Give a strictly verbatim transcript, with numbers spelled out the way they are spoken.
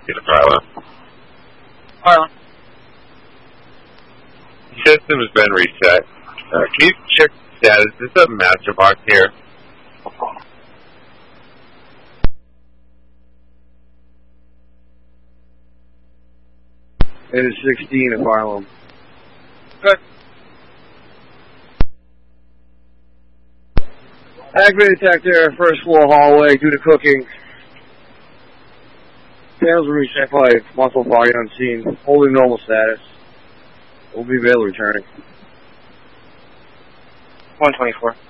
Get a Philo. Philo. System has been reset. Uh, can you check the status? Is this a master box here? It is sixteen at Philo. Good. Activated attack there, first floor hallway, due to cooking. Panels will reset by muscle body unseen, holding normal status. We'll be bail returning. one twenty-four.